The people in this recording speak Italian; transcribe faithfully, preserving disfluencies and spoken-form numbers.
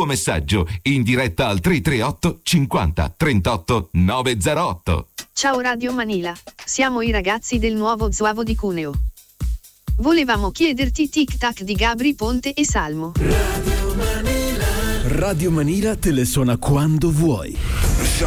tuo messaggio in diretta al tre tre otto cinquanta trentotto novecentotto. Ciao Radio Manila, siamo i ragazzi del nuovo Zuavo di Cuneo. Volevamo chiederti Tic Tac di Gabri Ponte e Salmo. Radio Manila. Radio Manila te le suona quando vuoi.